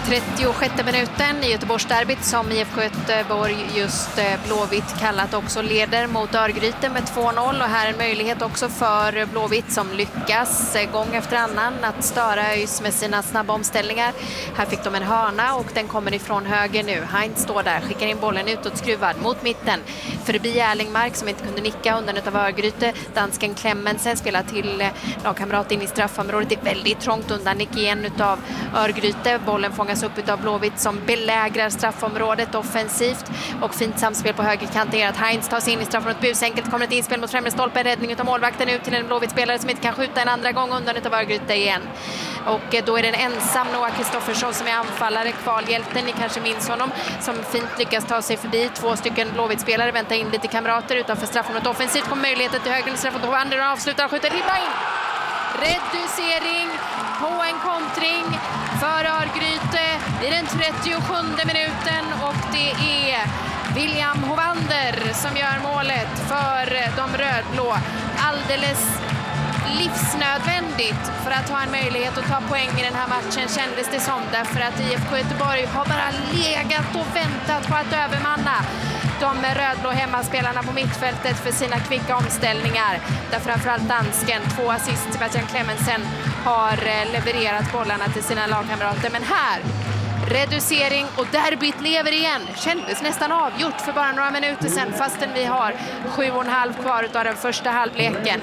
36 minuten i Göteborgsderbyt som IFK Göteborg just Blåvitt kallat också leder mot Örgryte med 2-0 och här en möjlighet också för Blåvitt som lyckas gång efter annan att störa ÖIS med sina snabba omställningar. Här fick de en hörna och den kommer ifrån höger nu. Heinz står där, skickar in bollen utåt skruvad mot mitten förbi Erlingmark som inte kunde nicka undan utav Örgryte. Dansken Klemmensen spelar till lagkamrat in i straffområdet. Det är väldigt trångt undan nick igen utav Örgryte. Bollen fångas upp utav Blåvitt som belägrar straffområdet offensivt och fint samspel på högerkanten är att Heinz tar sig in i straffområdet. Busenkelt kommer ett inspel mot främre stolpe, räddning utav målvakten ut till en Blåvitt-spelare som inte kan skjuta en andra gång undan utav Örgryte igen. Och då är det en ensam Noah Kristoffersson som är anfallare, kvalhjälten, ni kanske minns honom, som fint lyckas ta sig förbi 2 stycken Blåvitt-spelare, vänta in lite kamrater utanför straffområdet. Offensivt kommer möjligheten till höger straffområdet och Wander avslutar och skjuter ribba in. Reducering på en kontring för Örgryte i den 37 minuten och det är William Hovander som gör målet för de rödblå. Alldeles livsnödvändigt för att ha en möjlighet att ta poäng i den här matchen kändes det som, därför att IFK Göteborg har bara legat och väntat på att övermanna de rödblå hemmaspelarna på mittfältet för sina kvicka omställningar. Där framförallt dansken, 2 assist, Sebastian Klemmensen har levererat bollarna till sina lagkamrater. Men här, reducering och derbyt lever igen. Kändes nästan avgjort för bara några minuter sedan fastän vi har 7,5 kvar av den första halvleken.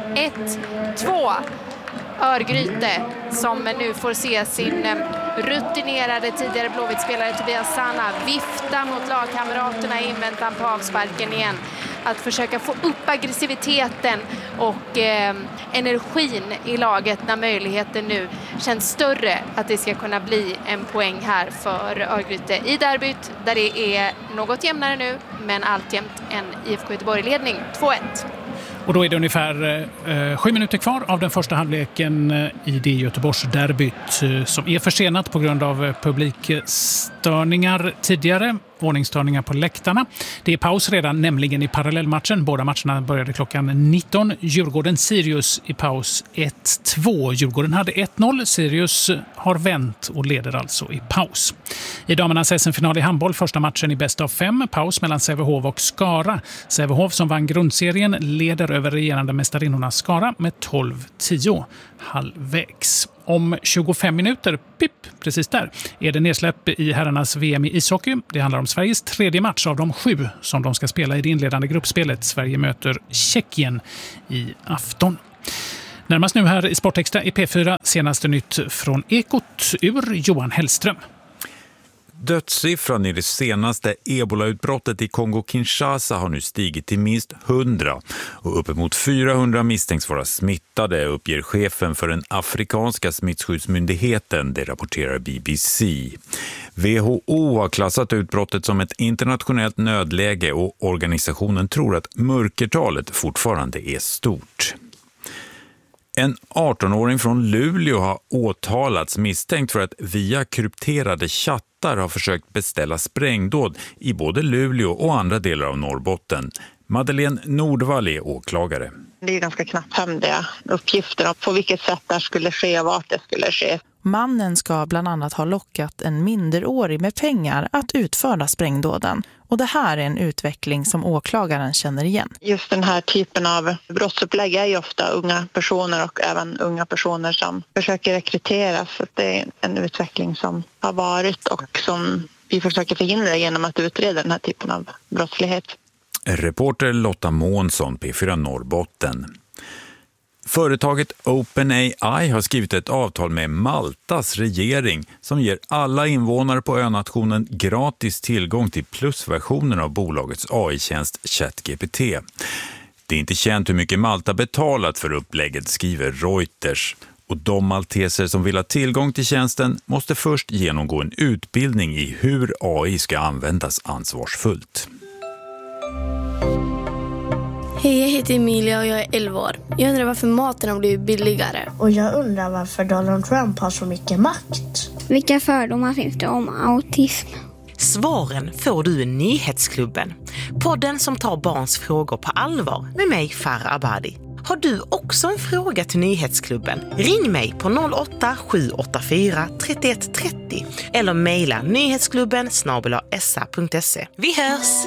1-2. Örgryte som nu får se sin rutinerade tidigare Blåvitt-spelare Tobias Sana vifta mot lagkamraterna i inväntan på avsparken igen. Att försöka få upp aggressiviteten och energin i laget när möjligheten nu känns större att det ska kunna bli en poäng här för Örgryte i derbyt där det är något jämnare nu men alltjämt en IFK Göteborg-ledning 2-1. Och då är det ungefär 7 minuter kvar av den första halvleken i det Göteborgsderbyt som är försenat på grund av publikstörningar tidigare. Ordningsstörningar på läktarna. Det är paus redan, nämligen i parallellmatchen. Båda matcherna började klockan 19. Djurgården-Sirius i paus 1-2. Djurgården hade 1-0. Sirius har vänt och leder alltså i paus. I damernas SM-final i handboll, första matchen i bäst av 5. Paus mellan Sävehof och Skara. Sävehof som vann grundserien leder över regerande mästarinnorna Skara med 12-10 halvvägs. Om 25 minuter, precis där, är det nedsläpp i herrarnas VM i ishockey. Det handlar om Sveriges 3:e match av de 7 som de ska spela i det inledande gruppspelet. Sverige möter Tjeckien i afton. Närmast nu här i Sportextra i P4, senaste nytt från Ekot ur Johan Hellström. Dödssiffran i det senaste Ebola-utbrottet i Kongo-Kinshasa har nu stigit till minst 100 och uppemot 400 misstänks vara smittade, uppger chefen för den afrikanska smittskyddsmyndigheten, det rapporterar BBC. WHO har klassat utbrottet som ett internationellt nödläge och organisationen tror att mörkertalet fortfarande är stort. En 18-åring från Luleå har åtalats misstänkt för att via krypterade chattar har försökt beställa sprängdåd i både Luleå och andra delar av Norrbotten. Madeleine Nordvall är åklagare. Det är ganska knapphändiga uppgifter om på vilket sätt det skulle ske och vart det skulle ske. Mannen ska bland annat ha lockat en minderårig med pengar att utföra sprängdåden. Och det här är en utveckling som åklagaren känner igen. Just den här typen av brottsupplägg är ju ofta unga personer och även unga personer som försöker rekryteras. Så det är en utveckling som har varit och som vi försöker förhindra genom att utreda den här typen av brottslighet. Reporter Lotta Månsson, P4 Norrbotten. Företaget OpenAI har skrivit ett avtal med Maltas regering som ger alla invånare på önationen gratis tillgång till plusversionen av bolagets AI-tjänst ChatGPT. Det är inte känt hur mycket Malta betalat för upplägget, skriver Reuters. Och de malteser som vill ha tillgång till tjänsten måste först genomgå en utbildning i hur AI ska användas ansvarsfullt. Hej, jag heter Emilia och jag är 11 år. Jag undrar varför maten har blivit billigare. Och jag undrar varför Donald Trump har så mycket makt. Vilka fördomar finns det om autism? Svaren får du i Nyhetsklubben. Podden som tar barns frågor på allvar med mig, Farah Abadi. Har du också en fråga till Nyhetsklubben? Ring mig på 08-784 31 30 eller mejla nyhetsklubben @sa.se. Vi hörs!